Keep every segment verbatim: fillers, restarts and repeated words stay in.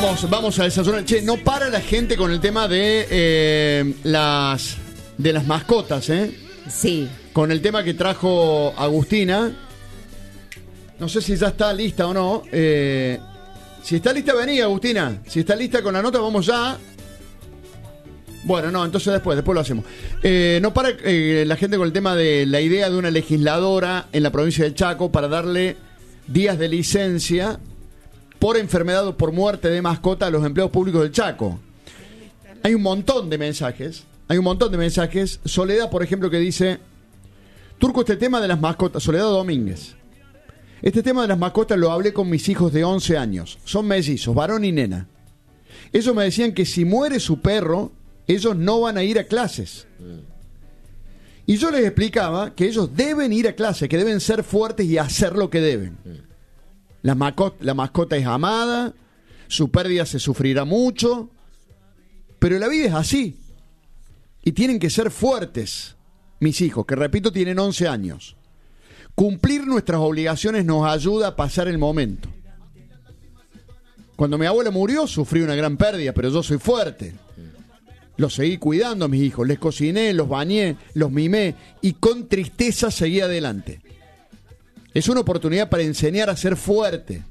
Vamos, vamos a desayunar. Che, no para la gente con el tema de eh, las de las mascotas, ¿eh? Sí. Con el tema que trajo Agustina. No sé si ya está lista o no. Eh, si está lista, vení, Agustina. Si está lista con la nota, vamos ya. Bueno, no, entonces después, después lo hacemos. Eh, no para eh, la gente con el tema de la idea de una legisladora en la provincia del Chaco para darle días de licencia por enfermedad o por muerte de mascota a los empleados públicos del Chaco. Hay un montón de mensajes, hay un montón de mensajes. Soledad, por ejemplo, que dice: Turco, este tema de las mascotas, Soledad Domínguez, este tema de las mascotas lo hablé con mis hijos de once años, son mellizos, varón y nena. Ellos me decían que si muere su perro, ellos no van a ir a clases. Y yo les explicaba que ellos deben ir a clases, que deben ser fuertes y hacer lo que deben. La mascota, la mascota es amada, su pérdida se sufrirá mucho, pero la vida es así. Y tienen que ser fuertes, mis hijos, que repito, tienen once años. Cumplir nuestras obligaciones nos ayuda a pasar el momento. Cuando mi abuela murió, sufrí una gran pérdida, pero yo soy fuerte. Los seguí cuidando a mis hijos, les cociné, los bañé, los mimé y con tristeza seguí adelante. Es una oportunidad para enseñar a ser fuerte.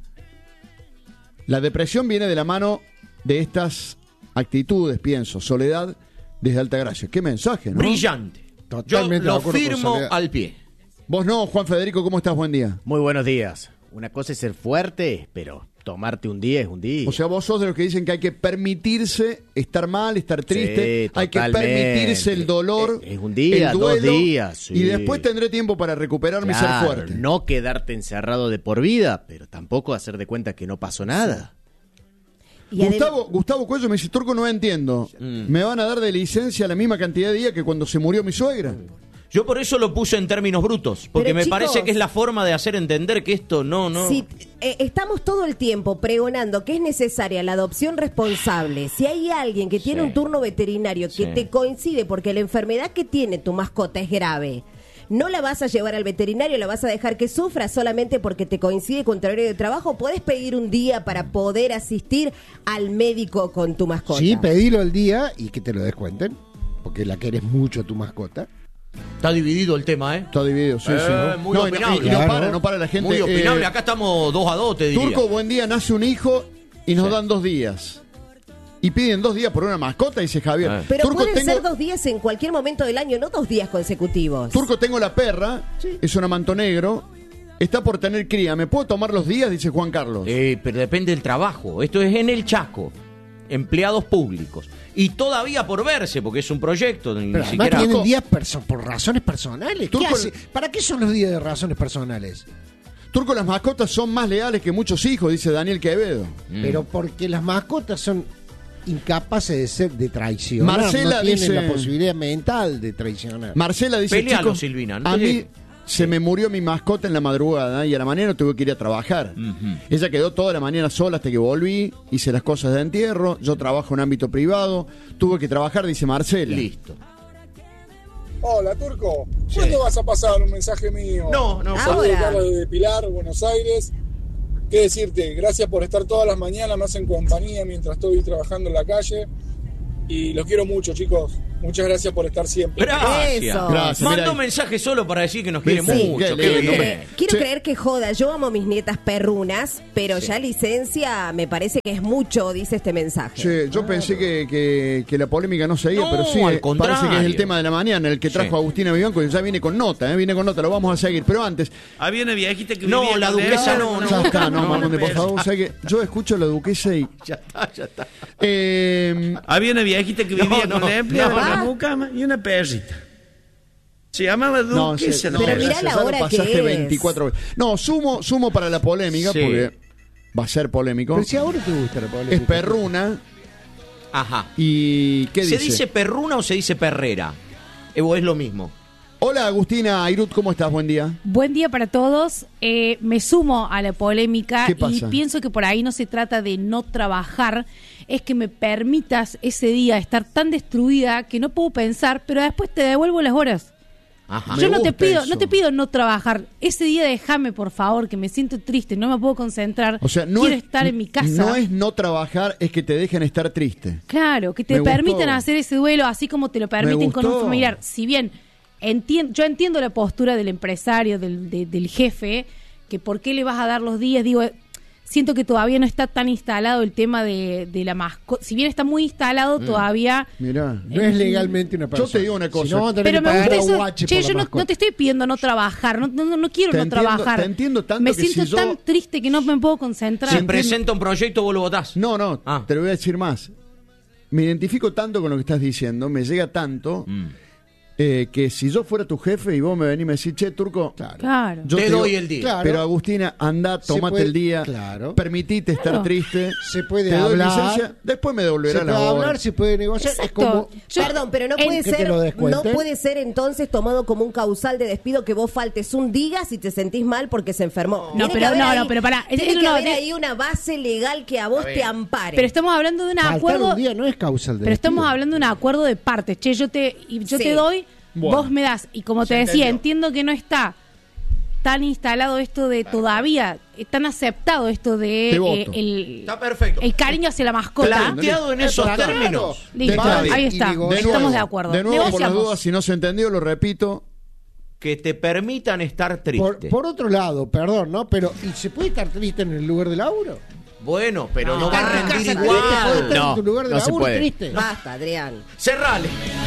La depresión viene de la mano de estas actitudes, pienso. Soledad desde Altagracia. Qué mensaje, ¿no? Brillante. Totalmente Yo de lo acuerdo con firmo Soledad. al pie. Vos no, Juan Federico, ¿cómo estás? Buen día. Muy buenos días. Una cosa es ser fuerte, pero tomarte un día es un día. O sea, vos sos de los que dicen que hay que permitirse estar mal, estar triste, Sí, hay que totalmente. permitirse el dolor, Es un día, el duelo, dos días, sí. y después tendré tiempo para recuperarme y ser Claro, fuerte. no quedarte encerrado de por vida, pero tampoco hacer de cuenta que no pasó nada. Y adem- Gustavo, Gustavo Cuello me dice: Turco, no entiendo. ¿Me van a dar de licencia la misma cantidad de días que cuando se murió mi suegra? Yo por eso lo puse en términos brutos, porque Pero, me chicos, parece que es la forma de hacer entender que esto no, no... Si eh, estamos todo el tiempo pregonando que es necesaria la adopción responsable, si hay alguien que tiene Sí. un turno veterinario que Sí. te coincide porque la enfermedad que tiene tu mascota es grave, no la vas a llevar al veterinario, la vas a dejar que sufra solamente porque te coincide con tu horario de trabajo, podés pedir un día para poder asistir al médico con tu mascota. Sí, pedilo el día y que te lo descuenten, porque la querés mucho tu mascota. Está dividido el tema, ¿eh? Está dividido, sí, Eh, sí. muy no, y no, opinable. y no Claro. para, no para la gente. Muy opinable. Eh, Acá estamos dos a dos, te diría. Turco, buen día, nace un hijo y nos Sí. dan dos días. Y piden dos días por una mascota, dice Javier. Ah. Pero Turco, pueden tengo, ser dos días en cualquier momento del año, no dos días consecutivos. Turco, tengo la perra, es un amanto negro, está por tener cría. ¿Me puedo tomar los días? Dice Juan Carlos. Eh, pero depende del trabajo. Esto es en el Chaco. Empleados públicos. Y todavía por verse, porque es un proyecto. Ni Pero además siquiera... tienen días perso- por razones personales. ¿Qué Turco- hace? ¿Para qué son los días de razones personales? Turco, las mascotas son más leales que muchos hijos, dice Daniel Quevedo. Mm. Pero porque las mascotas son incapaces de ser de traicionar. Marcela no tienen dice- la posibilidad mental de traicionar. Marcela dice: Pelealo, chicos, Silvina, no a te mí dejes. se me murió mi mascota en la madrugada y a la mañana tuve que ir a trabajar. Ujú. Ella quedó toda la mañana sola hasta que volví, hice las cosas de entierro, yo trabajo en ámbito privado, tuve que trabajar, dice Marcela. Listo. Hola, Turco. Sí. ¿Cuándo vas a pasar un mensaje mío? No, no, Ahora. Saludos, Carlos, desde Pilar, Buenos Aires. ¿Qué decirte? Gracias por estar todas las mañanas, me hacen compañía mientras estoy trabajando en la calle. Y los quiero mucho, chicos. Muchas gracias por estar siempre. Gracias. Eso. Gracias, Mandó mira. un mensaje solo para decir que nos quiere Sí, mucho. qué Qué lindo. bien. Eh, quiero Sí. creer que joda, yo amo a mis nietas perrunas, pero ya licencia me parece que es mucho, dice este mensaje. Sí, yo pensé que, que, que la polémica no seguía, No, pero sí, al eh, contrario. parece que es el tema de la mañana, el que trajo Sí. Agustina Vivanco, y ya viene con nota, ¿eh? viene con nota, lo vamos a seguir. Pero antes, Había una viejita que No, vivía la con duquesa él. no, ya está, no, Mamonde, por pero- favor, ¿sabe qué? Yo escucho a la duquesa y... Ya está, ya está. Eh, Había una viejita que No, vivía no, con la empleada, no. una mucama y una perrita. Se llamaba No, Duquesa. se- la no, Pero perra. mirá la ya lo hora que pasaste es. veinticuatro veces. No, sumo, sumo para la polémica, Sí. porque va a ser polémico. Pero si ahora te gusta la polémica. Es perruna Ajá. y... ¿qué ¿Se dice? dice perruna o se dice perrera? Eh, ¿O es lo mismo? Hola Agustina Airut, ¿cómo estás? Buen día. Buen día para todos. Eh, me sumo a la polémica ¿Qué y pasa? pienso que por ahí no se trata de no trabajar, es que me permitas ese día estar tan destruida que no puedo pensar, pero después te devuelvo las horas. Ajá. Me Yo no te gusta pido, eso. no te pido no trabajar. Ese día déjame, por favor, que me siento triste, no me puedo concentrar. O sea, no quiero es, estar en mi casa. No es no trabajar, es que te dejen estar triste. Claro, que te Me permitan gustó. hacer ese duelo así como te lo permiten con un gustó. familiar. Si bien entien- yo entiendo la postura del empresario, del, de- del jefe, que por qué le vas a dar los días, digo, eh, siento que todavía no está tan instalado el tema de, de la mascota. Si bien está muy instalado, todavía... Mirá. No es legalmente una persona. Yo te digo una cosa. Si no, vamos a tener Pero que me pagar gusta a eso. Guache Che, por yo la no, mascota. no te estoy pidiendo no trabajar, no, no, no quiero Te no entiendo- trabajar. te entiendo tanto me que siento si yo- tan triste que no me puedo concentrar. Si presenta un proyecto, vos lo votás. No, no, Ah. te lo voy a decir más. Me identifico tanto con lo que estás diciendo, me llega tanto Mm. eh, que si yo fuera tu jefe y vos me venís y me decís, che, Turco, Claro. yo Te digo, doy el día. Claro. pero Agustina, anda, Se tomate puede- el día, claro. permitite estar Claro. triste, Se puede te doy hablar. licencia, después me Se devolverá puede la hora. hablar, se puede negociar. Es Exacto. como... Yo- Perdón, pero no en- puede que te ser, lo no descuenten. puede ser entonces tomado como un causal de despido que vos faltes un día si te sentís mal porque se enfermó. No, Tiene pero que haber no, ahí- no, pero pará. Tiene Es- que no, haber de- ahí una base legal que a vos te ampare. Pero estamos hablando de un Faltar acuerdo... un día no es causal de Pero estamos despido. hablando de un acuerdo de partes. Che, yo te, y yo Sí. te doy, Bueno. vos me das. Y como te Se decía, entendió. entiendo que no está tan instalado esto de todavía, eh, tan aceptado esto de Te eh, voto. el, Está perfecto. el cariño hacia la mascota. Planteado en esos Claro. términos. Listo, Está bien. ahí Y está. digo, De Estamos nuevo, de acuerdo. De nuevo, por las Negociamos. dudas, si no se entendió, lo repito. Que te permitan estar triste. Por, por otro lado, perdón, ¿no? Pero, ¿y se puede estar triste en el lugar de laburo? Bueno, pero no, No. va a Estar en tu rendir casa triste, podés igual. estar No, en tu lugar de no se laburo puede. triste. Basta, Adrián. Cerrale.